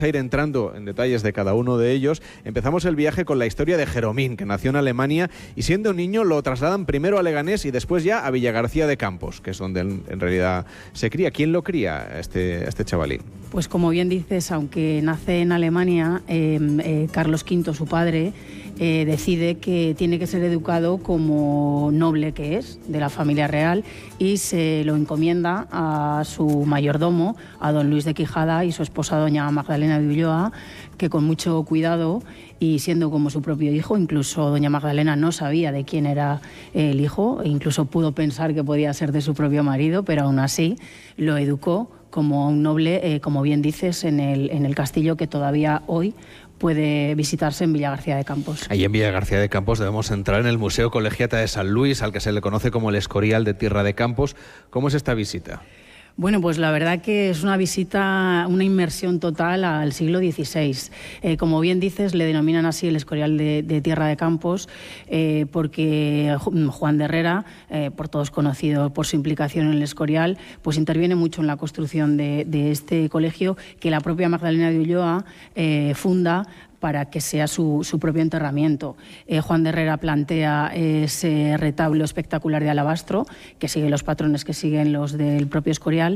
a ir entrando en detalles de cada uno de ellos. Empezamos el viaje con la historia de Jeromín, que nació en Alemania y siendo niño lo trasladan primero a Leganés y después ya a Villagarcía de Campos, que es donde en realidad se cría. ¿Quién lo cría, este chavalín? Pues como bien dices, aunque nace en Alemania, Carlos V, su padre, decide que tiene que ser educado como noble que es, de la familia real, y se lo encomienda a su mayordomo, a don Luis de Quijada, y su esposa doña Magdalena de Ulloa, que con mucho cuidado y siendo como su propio hijo, incluso doña Magdalena no sabía de quién era el hijo, e incluso pudo pensar que podía ser de su propio marido, pero aún así lo educó como un noble, como bien dices, en el castillo que todavía hoy puede visitarse en Villagarcía de Campos. Ahí en Villagarcía de Campos debemos entrar en el Museo Colegiata de San Luis, al que se le conoce como el Escorial de Tierra de Campos. ¿Cómo es esta visita? Bueno, pues la verdad que es una visita, una inmersión total al siglo XVI. Como bien dices, le denominan así el Escorial de Tierra de Campos, porque Juan de Herrera, por todos conocido por su implicación en el Escorial, pues interviene mucho en la construcción de este colegio que la propia Magdalena de Ulloa funda para que sea su propio enterramiento. Juan de Herrera plantea ese retablo espectacular de alabastro, que sigue los patrones que siguen los del propio Escorial,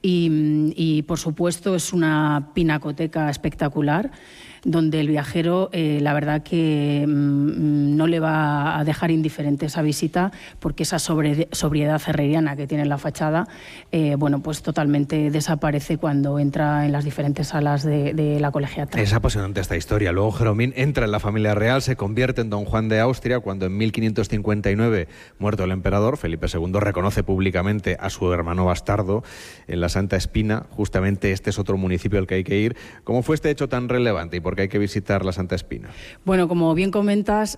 y por supuesto es una pinacoteca espectacular, donde el viajero, la verdad que no le va a dejar indiferente esa visita, porque esa sobriedad herreriana que tiene la fachada, bueno, pues totalmente desaparece cuando entra en las diferentes salas de la colegiata. Es apasionante esta historia. Luego Jeromín entra en la familia real, se convierte en don Juan de Austria, cuando en 1559, muerto el emperador, Felipe II reconoce públicamente a su hermano bastardo en la Santa Espina. Justamente este es otro municipio al que hay que ir. ¿Cómo fue este hecho tan relevante y por qué hay que visitar la Santa Espina? Bueno, como bien comentas,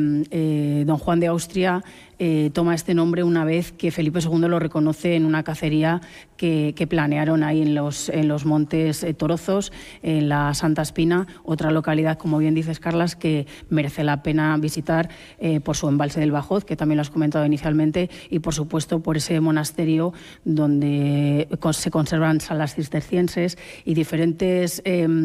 don Juan de Austria toma este nombre una vez que Felipe II lo reconoce en una cacería que planearon ahí en los montes Torozos, en la Santa Espina, otra localidad, como bien dices, Carlas, que merece la pena visitar por su embalse del Bajoz, que también lo has comentado inicialmente, y por supuesto por ese monasterio donde se conservan salas cistercienses y diferentes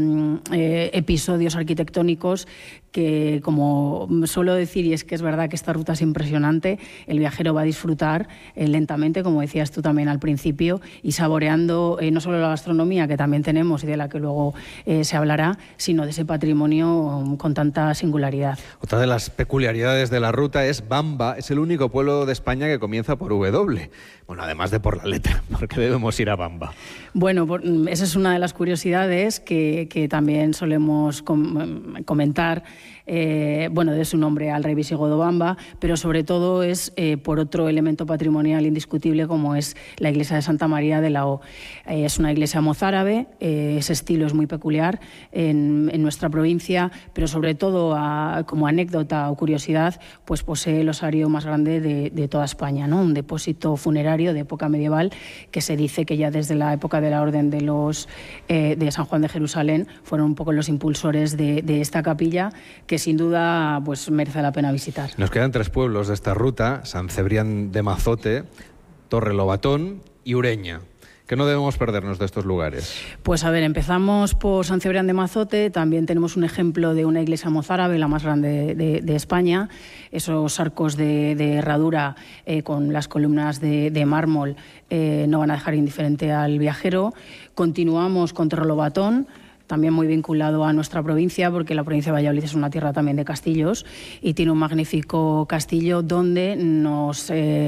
episodios arquitectónicos que, como suelo decir, y es que es verdad que esta ruta es impresionante, el viajero va a disfrutar lentamente, como decías tú también al principio, y saboreando no solo la gastronomía que también tenemos y de la que luego se hablará, sino de ese patrimonio con tanta singularidad. Otra de las peculiaridades de la ruta es Bamba, es el único pueblo de España que comienza por W. Bueno, además de por la letra, porque debemos ir a Bamba. Bueno, esa es una de las curiosidades que también solemos comentar. Bueno, de su nombre al rey visigodo Bamba, pero sobre todo es por otro elemento patrimonial indiscutible como es la iglesia de Santa María de la O. Es una iglesia mozárabe, ese estilo es muy peculiar en nuestra provincia, pero sobre todo como anécdota o curiosidad, pues posee el osario más grande de toda España, ¿no? Un depósito funerario de época medieval que se dice que ya desde la época de la Orden de San Juan de Jerusalén fueron un poco los impulsores de esta capilla, que sin duda pues merece la pena visitar. Nos quedan 3 pueblos de esta ruta: San Cebrián de Mazote, Torrelobatón y Ureña. ¿Qué no debemos perdernos de estos lugares? Pues a ver, empezamos por San Cebrián de Mazote. También tenemos un ejemplo de una iglesia mozárabe, la más grande de España. Esos arcos de herradura con las columnas de mármol no van a dejar indiferente al viajero. Continuamos con Torrelobatón, también muy vinculado a nuestra provincia, porque la provincia de Valladolid es una tierra también de castillos y tiene un magnífico castillo donde nos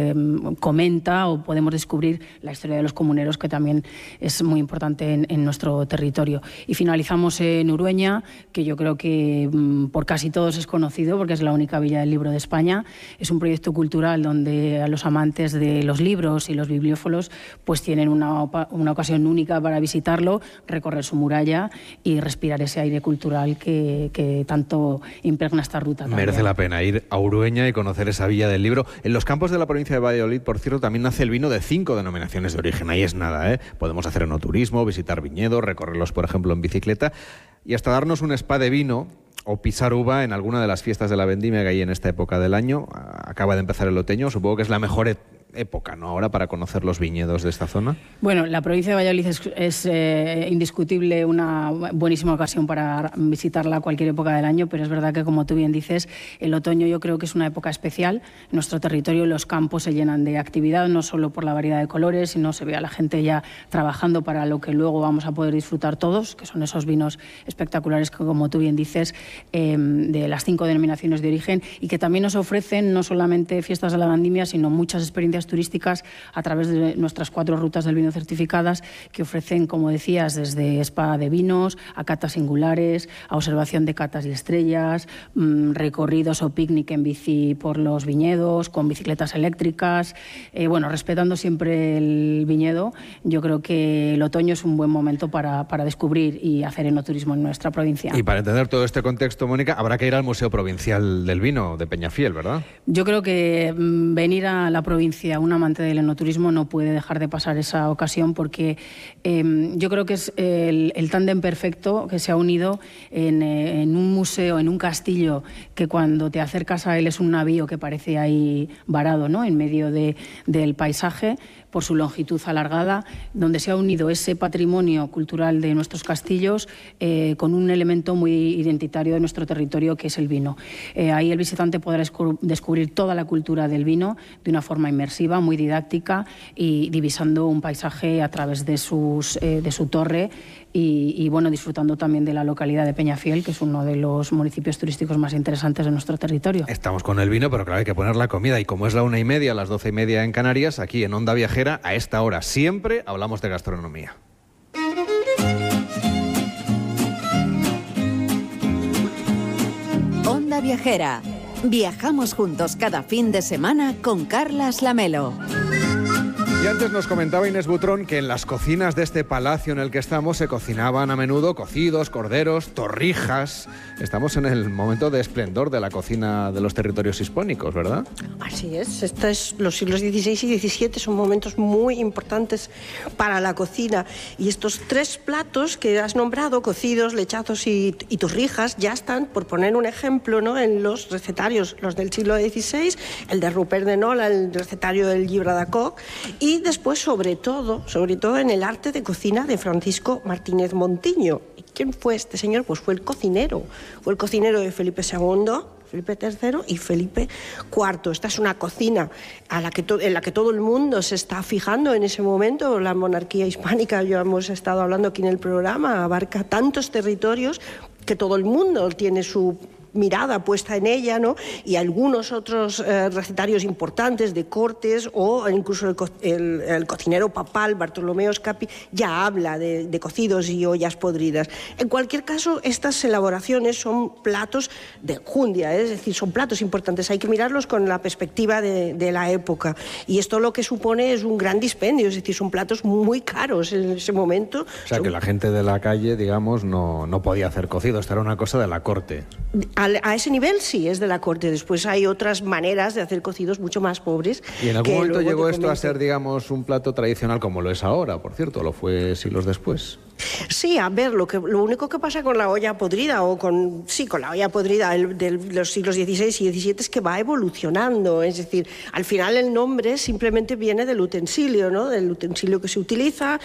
comenta o podemos descubrir la historia de los comuneros, que también es muy importante en nuestro territorio. Y finalizamos en Urueña, que yo creo que por casi todos es conocido porque es la única villa del libro de España. Es un proyecto cultural donde a los amantes de los libros y los bibliófilos pues tienen una ocasión única para visitarlo, recorrer su muralla y respirar ese aire cultural que tanto impregna esta ruta también. Merece la pena ir a Urueña y conocer esa villa del libro. En los campos de la provincia de Valladolid, por cierto, también nace el vino de 5 denominaciones de origen. Ahí es nada, ¿eh? Podemos hacer enoturismo, visitar viñedos, recorrerlos, por ejemplo, en bicicleta y hasta darnos un spa de vino o pisar uva en alguna de las fiestas de la vendimia que hay en esta época del año. Acaba de empezar el otoño, supongo que es la mejor época, ¿no? Ahora para conocer los viñedos de esta zona. Bueno, la provincia de Valladolid es indiscutible una buenísima ocasión para visitarla a cualquier época del año, pero es verdad que, como tú bien dices, el otoño yo creo que es una época especial. En nuestro territorio los campos se llenan de actividad, no solo por la variedad de colores, sino se ve a la gente ya trabajando para lo que luego vamos a poder disfrutar todos, que son esos vinos espectaculares que, como tú bien dices, de las 5 denominaciones de origen, y que también nos ofrecen no solamente fiestas de la vendimia, sino muchas experiencias turísticas a través de nuestras 4 rutas del vino certificadas, que ofrecen, como decías, desde spa de vinos a catas singulares, a observación de catas y estrellas, recorridos o picnic en bici por los viñedos, con bicicletas eléctricas, bueno, respetando siempre el viñedo. Yo creo que el otoño es un buen momento para descubrir y hacer enoturismo en nuestra provincia. Y para entender todo este contexto, Mónica, habrá que ir al Museo Provincial del Vino de Peñafiel, ¿verdad? Yo creo que venir a la provincia, un amante del enoturismo, no puede dejar de pasar esa ocasión, porque yo creo que es el tándem perfecto que se ha unido en un museo, en un castillo, que cuando te acercas a él es un navío que parece ahí varado, ¿no?, en medio del paisaje, por su longitud alargada, donde se ha unido ese patrimonio cultural de nuestros castillos con un elemento muy identitario de nuestro territorio, que es el vino. Ahí el visitante podrá descubrir toda la cultura del vino de una forma inmersiva, muy didáctica, y divisando un paisaje a través de su torre, y bueno, disfrutando también de la localidad de Peñafiel, que es uno de los municipios turísticos más interesantes de nuestro territorio. Estamos con el vino, pero claro, hay que poner la comida, y como es la 1:30, las 12:30 en Canarias, aquí en Onda Viajera, a esta hora siempre hablamos de gastronomía. Onda Viajera. Viajamos juntos cada fin de semana con Carlas Lamelo. Y antes nos comentaba Inés Butrón que en las cocinas de este palacio en el que estamos se cocinaban a menudo cocidos, corderos, torrijas. Estamos en el momento de esplendor de la cocina de los territorios hispánicos, ¿verdad? Así es. Los siglos XVI y XVII son momentos muy importantes para la cocina. Y estos 3 platos que has nombrado, cocidos, lechazos y torrijas, ya están, por poner un ejemplo, ¿no?, en los recetarios, los del siglo XVI, el de Rupert de Nola, el recetario del Llibre de Coc, y después, sobre todo en el arte de cocina de Francisco Martínez Montiño. ¿Y quién fue este señor? Pues fue el cocinero de Felipe II, Felipe III y Felipe IV. Esta es una cocina en la que todo el mundo se está fijando en ese momento. La monarquía hispánica, ya hemos estado hablando aquí en el programa, abarca tantos territorios que todo el mundo tiene su mirada puesta en ella, ¿no? Y algunos otros recetarios importantes de cortes, o incluso el cocinero papal Bartolomeo Scapi ya habla de cocidos y ollas podridas. En cualquier caso, estas elaboraciones son platos de enjundia, es decir, son platos importantes. Hay que mirarlos con la perspectiva de la época, y esto lo que supone es un gran dispendio, es decir, son platos muy caros en ese momento. O sea, que la gente de la calle, digamos, no podía hacer cocido, esta era una cosa de la corte. A ese nivel sí, es de la corte. Después hay otras maneras de hacer cocidos mucho más pobres. ¿Y en algún momento llegó esto a ser, digamos, un plato tradicional como lo es ahora, por cierto? ¿Lo fue siglos después? Sí, a ver, lo único que pasa con la olla podrida, con la olla podrida de los siglos XVI y XVII, es que va evolucionando. Es decir, al final el nombre simplemente viene del utensilio, ¿no?, del utensilio que se utiliza,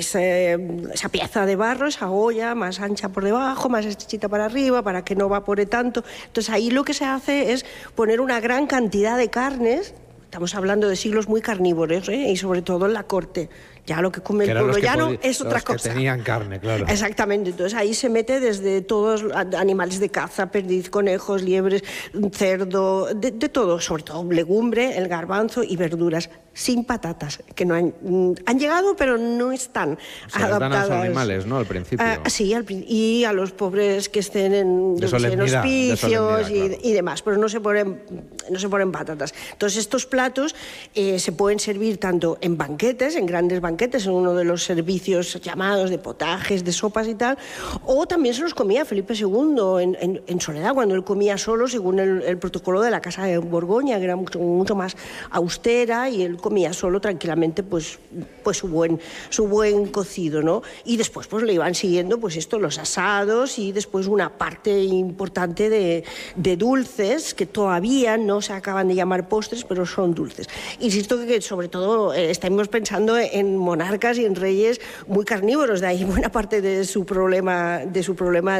esa pieza de barro, esa olla más ancha por debajo, más estrechita para arriba, para que no evapore tanto. Entonces ahí lo que se hace es poner una gran cantidad de carnes. Estamos hablando de siglos muy carnívoros, y sobre todo en la corte. Ya lo que come el pueblo llano es otra cosa. Que tenían carne, claro. Exactamente. Entonces ahí se mete desde todos animales de caza, perdiz, conejos, liebres, cerdo, de todo, sobre todo legumbre, el garbanzo y verduras, sin patatas, que no han llegado, pero no están adaptadas. Dan a los animales, ¿no?, al principio. Sí, y a los pobres que estén en hospicios y demás, pero no se ponen patatas. Entonces estos platos se pueden servir tanto en banquetes, en grandes banquetes, banquetes, en uno de los servicios llamados de potajes, de sopas y tal, o también se los comía Felipe II en soledad, cuando él comía solo, según el protocolo de la Casa de Borgoña, que era mucho más austera, y él comía solo tranquilamente pues su buen cocido, ¿no? Y después pues le iban siguiendo pues los asados y después una parte importante de dulces que todavía no se acaban de llamar postres, pero son dulces. Insisto que sobre todo estamos pensando en monarcas y en reyes muy carnívoros, de ahí buena parte de su problema